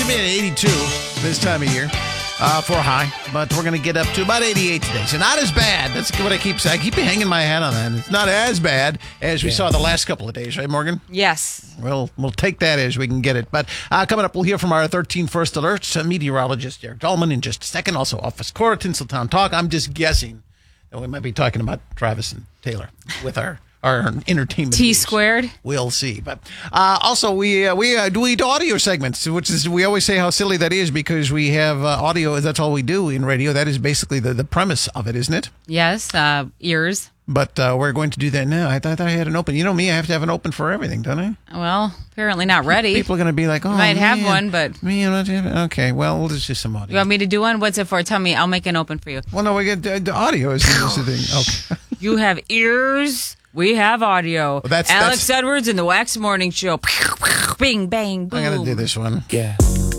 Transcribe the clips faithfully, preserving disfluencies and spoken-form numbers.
be at eighty-two this time of year uh, for a high, but we're going to get up to about eighty-eight today. So not as bad. That's what I keep saying. I keep hanging my hat on that. It's not as bad as we yeah. saw the last couple of days, right, Morgan? Yes. Well, we'll take that as we can get it. But uh, coming up, we'll hear from our thirteen First Alerts uh, meteorologist, Derek Dahlman, in just a second. Also, Office Core, Tinseltown Talk. I'm just guessing that we might be talking about Travis and Taylor with our... our entertainment T news. squared. We'll see. But uh, also, we uh, we uh, do we do audio segments, which is we always say how silly that is because we have uh, audio. That's all we do in radio. That is basically the, the premise of it, isn't it? Yes, uh, ears. But uh, we're going to do that now. I thought I had an open. You know me, I have to have an open for everything, don't I? Well, apparently not ready. People are going to be like, oh, you might man, have one, but... Me, I'm not having, okay, well, we'll just do some audio. You want me to do one? What's it for? Tell me. I'll make an open for you. Well, no, we get uh, the audio is the thing. Okay. You have ears. We have audio. Well, that's, Alex that's... Edwards and the Wax Morning Show. Bing, bang, boom. I'm going to do this one. Yeah.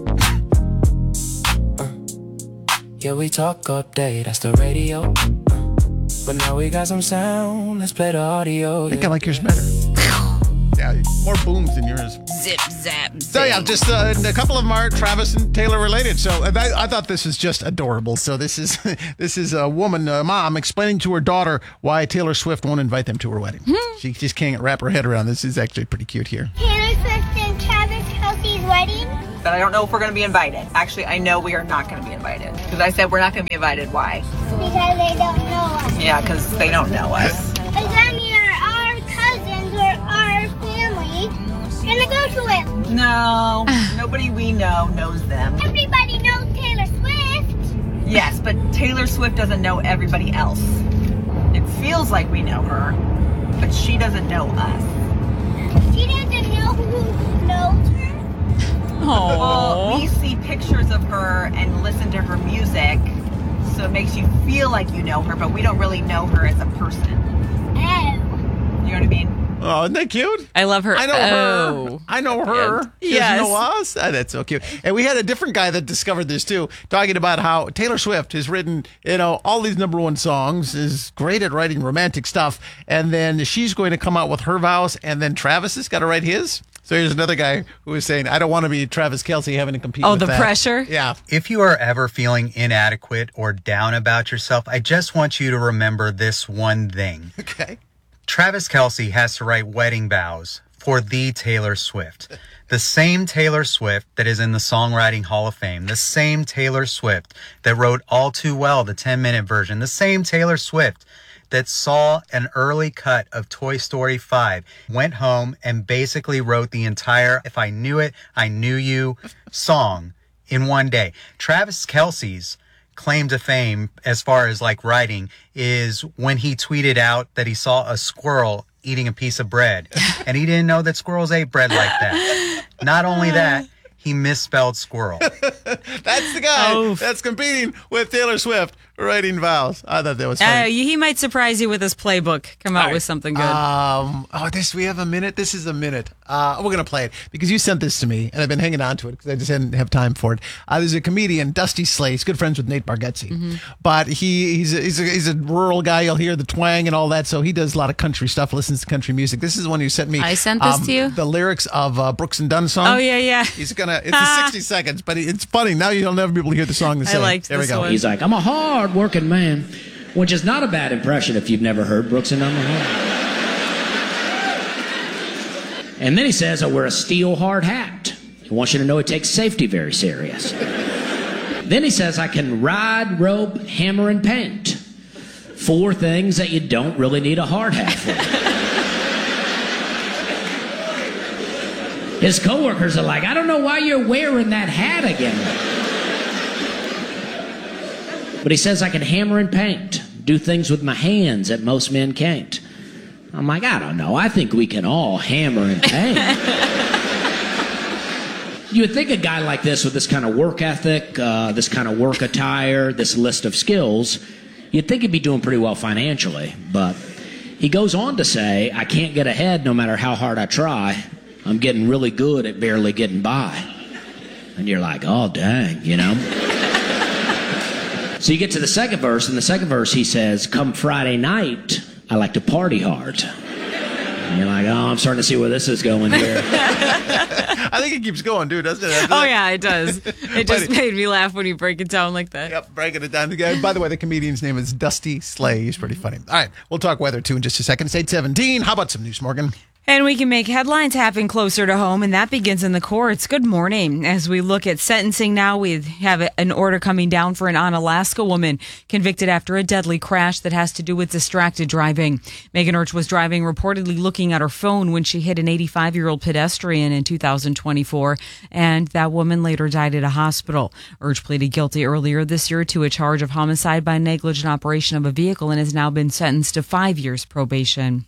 Uh, yeah, we talk all day. That's the radio. But now we got some sound. Let's play the audio. I think I like yours better. Yeah, more booms than yours. Zip, zap, zip. So yeah, just uh, a couple of them are Travis and Taylor related. So I, I thought this was just adorable. So this is this is a woman, a mom, explaining to her daughter why Taylor Swift won't invite them to her wedding. Hmm. She just can't wrap her head around this. Is actually pretty cute here. Taylor Swift and Travis Kelce's wedding. But I don't know if we're going to be invited. Actually, I know we are not going to be invited. Because I said we're not going to be invited. Why? Because they don't know us. Yeah, because they don't know us. Does that mean our cousins or our family going to go to it? No. Nobody we know knows them. Everybody knows Taylor Swift. Yes, but Taylor Swift doesn't know everybody else. It feels like we know her, but she doesn't know us. She doesn't know who knows her. Well, we see pictures of her and listen to her music, so it makes you feel like you know her, but we don't really know her as a person. Oh. You know what I mean? Oh, isn't that cute? I love her. I know oh. her. I know her. She yes. doesn't know us. Oh, that's so cute. And we had a different guy that discovered this too, talking about how Taylor Swift has written, you know, all these number one songs, is great at writing romantic stuff, and then she's going to come out with her vows, and then Travis has got to write his. So here's another guy who was saying, I don't want to be Travis Kelce having to compete oh, with the that. pressure? Yeah. If you are ever feeling inadequate or down about yourself, I just want you to remember this one thing. Okay. Travis Kelce has to write wedding vows for the Taylor Swift. The same Taylor Swift that is in the Songwriting Hall of Fame. The same Taylor Swift that wrote All Too Well, the ten-minute version. The same Taylor Swift that saw an early cut of Toy Story five, went home and basically wrote the entire If I Knew It, I Knew You song in one day. Travis Kelce's claim to fame as far as like writing is when he tweeted out that he saw a squirrel eating a piece of bread and he didn't know that squirrels ate bread like that. Not only that, he misspelled squirrel. That's the guy oh. that's competing with Taylor Swift writing vows. I thought that was funny. Uh, he might surprise you with his playbook. Come out right. with something good. Um, oh, this we have a minute. This is a minute. Uh, we're gonna play it because you sent this to me, and I've been hanging on to it because I just didn't have time for it. Uh, there's a comedian, Dusty Slay. He's good friends with Nate Bargatze, mm-hmm. but he he's a, he's, a, he's a rural guy. You'll hear the twang and all that. So he does a lot of country stuff. Listens to country music. This is one who sent me. I sent this um, to you. The lyrics of uh, Brooks and Dunn song. Oh yeah, yeah. He's gonna. It's a sixty seconds, but it's funny. Now you'll never be able to hear the song the same. I liked there this we go. one. He's like, I'm a hard-working man, which is not a bad impression if you've never heard Brooks and Dunn. And then he says, I wear a steel hard hat. He wants you to know he takes safety very serious. Then he says, I can ride, rope, hammer, and paint. Four things that you don't really need a hard hat for. His coworkers are like, I don't know why you're wearing that hat again. But he says, I can hammer and paint, do things with my hands that most men can't. I'm like, I don't know. I think we can all hammer and paint. You would think a guy like this with this kind of work ethic, uh, this kind of work attire, this list of skills, you'd think he'd be doing pretty well financially. But he goes on to say, I can't get ahead no matter how hard I try. I'm getting really good at barely getting by. And you're like, oh, dang, you know? So you get to the second verse, and the second verse he says, come Friday night, I like to party hard. And you're like, oh, I'm starting to see where this is going here. I think it keeps going, dude, doesn't it? Oh, yeah, it does. It just But- made me laugh when you break it down like that. Yep, breaking it down. By the way, the comedian's name is Dusty Slay. He's pretty funny. All right, we'll talk weather, too, in just a second. It's eight seventeen. How about some news, Morgan? And we can make headlines happen closer to home, and that begins in the courts. Good morning. As we look at sentencing now, we have an order coming down for an Onalaska woman convicted after a deadly crash that has to do with distracted driving. Megan Urch was driving, reportedly looking at her phone when she hit an eighty-five-year-old pedestrian in two thousand twenty-four, and that woman later died at a hospital. Urch pleaded guilty earlier this year to a charge of homicide by negligent operation of a vehicle and has now been sentenced to five years probation.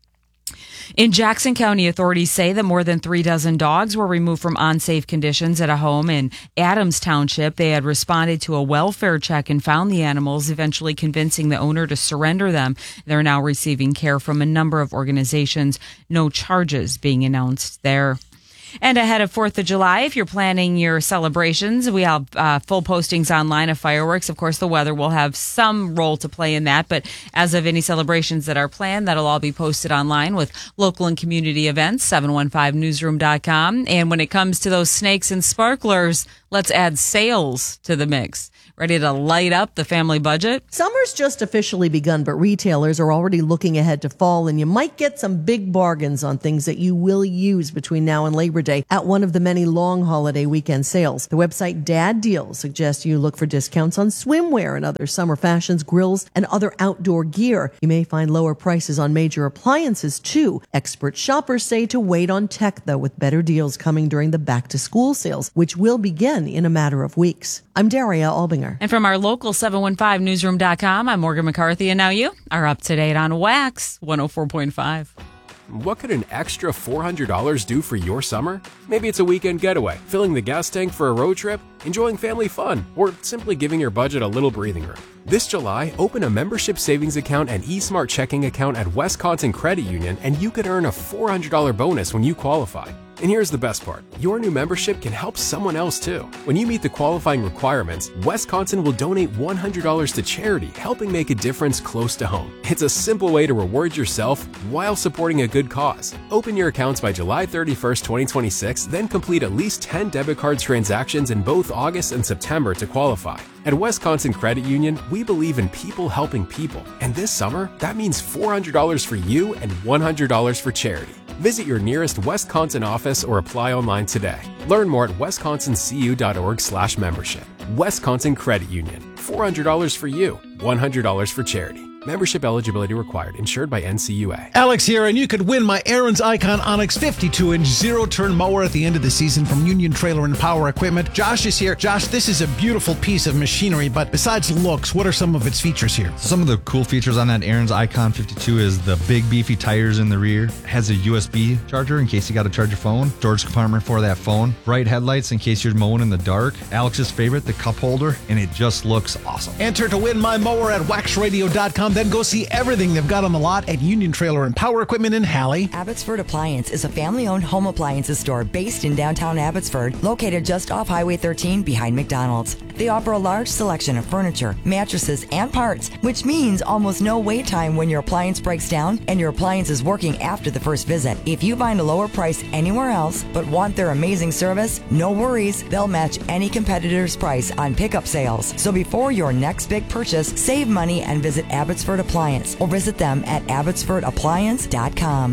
In Jackson County, authorities say that more than three dozen dogs were removed from unsafe conditions at a home in Adams Township. They had responded to a welfare check and found the animals, eventually convincing the owner to surrender them. They're now receiving care from a number of organizations. No charges being announced there. And ahead of fourth of July, if you're planning your celebrations, we have uh, full postings online of fireworks. Of course, the weather will have some role to play in that. But as of any celebrations that are planned, that'll all be posted online with local and community events, seven one five newsroom dot com. And when it comes to those snakes and sparklers, let's add sales to the mix. Ready to light up the family budget? Summer's just officially begun, but retailers are already looking ahead to fall, and you might get some big bargains on things that you will use between now and Labor Day at one of the many long holiday weekend sales. The website Dad Deals suggests you look for discounts on swimwear and other summer fashions, grills, and other outdoor gear. You may find lower prices on major appliances, too. Expert shoppers say to wait on tech, though, with better deals coming during the back-to-school sales, which will begin in a matter of weeks. I'm Daria Albinger. And from our local seven one five newsroom dot com, I'm Morgan McCarthy, and now you are up to date on Wax one oh four point five. What could an extra four hundred dollars do for your summer? Maybe it's a weekend getaway, filling the gas tank for a road trip, enjoying family fun, or simply giving your budget a little breathing room. This July, open a membership savings account and eSmart checking account at Wisconsin Credit Union, and you could earn a four hundred dollars bonus when you qualify. And here's the best part. Your new membership can help someone else too. When you meet the qualifying requirements, Wisconsin will donate one hundred dollars to charity, helping make a difference close to home. It's a simple way to reward yourself while supporting a good cause. Open your accounts by July thirty-first, twenty twenty-six, then complete at least ten debit card transactions in both August and September to qualify. At Wisconsin Credit Union, we believe in people helping people. And this summer, that means four hundred dollars for you and one hundred dollars for charity. Visit your nearest Wisconsin office or apply online today. Learn more at wisconsin c u dot org slash membership. Wisconsin Credit Union. four hundred dollars for you, one hundred dollars for charity. Membership eligibility required. Insured by N C U A. Alex here, and you could win my Aaron's Icon Onyx fifty-two inch zero-turn mower at the end of the season from Union Trailer and Power Equipment. Josh is here. Josh, this is a beautiful piece of machinery, but besides looks, what are some of its features here? Some of the cool features on that Aaron's Icon fifty-two is the big beefy tires in the rear. It has a U S B charger in case you got to charge your phone. Storage compartment for that phone. Bright headlights in case you're mowing in the dark. Alex's favorite, the cup holder, and it just looks awesome. Enter to win my mower at wax radio dot com. Then go see everything they've got on the lot at Union Trailer and Power Equipment in Halley. Abbotsford Appliance is a family-owned home appliances store based in downtown Abbotsford, located just off Highway thirteen behind McDonald's. They offer a large selection of furniture, mattresses, and parts, which means almost no wait time when your appliance breaks down and your appliance is working after the first visit. If you find a lower price anywhere else but want their amazing service, no worries. They'll match any competitor's price on pickup sales. So before your next big purchase, save money and visit Abbotsford Appliance or visit them at abbotsford appliance dot com.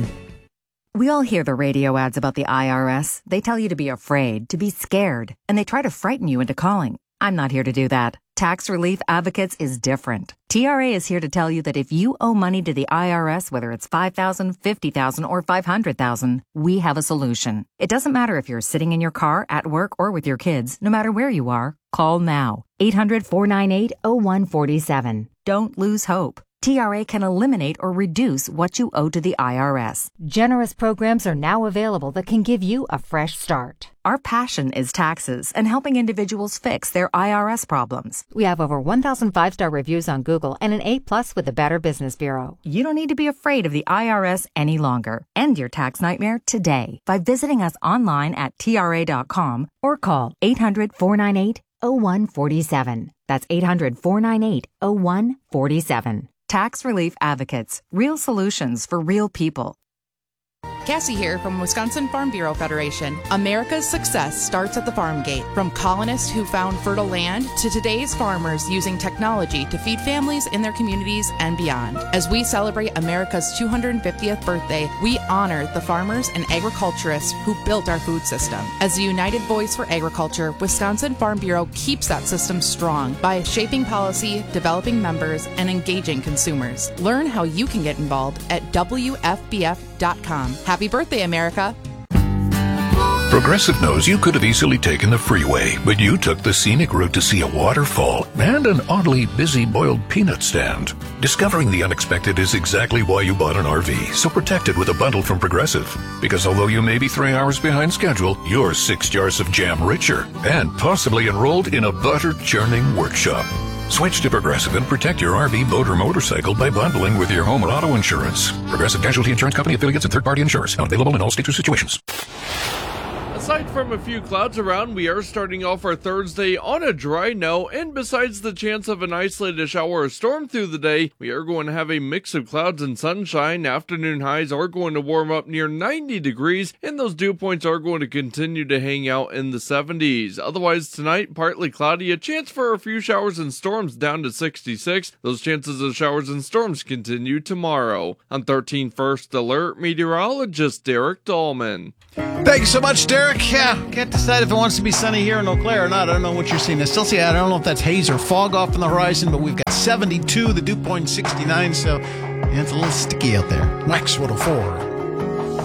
We all hear the radio ads about the I R S. They tell you to be afraid, to be scared, and they try to frighten you into calling. I'm not here to do that. Tax Relief Advocates is different. T R A is here to tell you that if you owe money to the I R S, whether it's five thousand dollars, fifty thousand dollars, or five hundred thousand dollars, we have a solution. It doesn't matter if you're sitting in your car, at work, or with your kids. No matter where you are, call now. eight hundred, four nine eight, oh one four seven. Don't lose hope. T R A can eliminate or reduce what you owe to the I R S. Generous programs are now available that can give you a fresh start. Our passion is taxes and helping individuals fix their I R S problems. We have over one thousand five-star reviews on Google and an A plus with the Better Business Bureau. You don't need to be afraid of the I R S any longer. End your tax nightmare today by visiting us online at T R A dot com or call eight hundred, four nine eight, oh one four seven. That's eight hundred, four nine eight, oh one four seven. Tax Relief Advocates. Real solutions for real people. Cassie here from Wisconsin Farm Bureau Federation. America's success starts at the farm gate. From colonists who found fertile land to today's farmers using technology to feed families in their communities and beyond. As we celebrate America's two hundred fiftieth birthday, we honor the farmers and agriculturists who built our food system. As a united voice for agriculture, Wisconsin Farm Bureau keeps that system strong by shaping policy, developing members, and engaging consumers. Learn how you can get involved at W F B F dot com. Happy birthday, America! Progressive knows you could have easily taken the freeway, but you took the scenic route to see a waterfall and an oddly busy boiled peanut stand. Discovering the unexpected is exactly why you bought an R V, so protect it with a bundle from Progressive. Because although you may be three hours behind schedule, you're six jars of jam richer and possibly enrolled in a butter-churning workshop. Switch to Progressive and protect your R V, boat, or motorcycle by bundling with your home or auto insurance. Progressive Casualty Insurance Company affiliates and third-party insurers. Not available in all states or situations. Aside from a few clouds around, we are starting off our Thursday on a dry note, and besides the chance of an isolated shower or storm through the day, we are going to have a mix of clouds and sunshine. Afternoon highs are going to warm up near ninety degrees, and those dew points are going to continue to hang out in the seventies. Otherwise, tonight, partly cloudy, a chance for a few showers and storms down to sixty-six. Those chances of showers and storms continue tomorrow. On thirteen First Alert, meteorologist Derek Dahlman. Thanks so much, Derek. Yeah, can't decide if it wants to be sunny here in Eau Claire or not. I don't know what you're seeing. I still see, I don't know if that's haze or fog off on the horizon, but we've got seventy-two, the dew point sixty-nine, so yeah, it's a little sticky out there. Wax one oh four.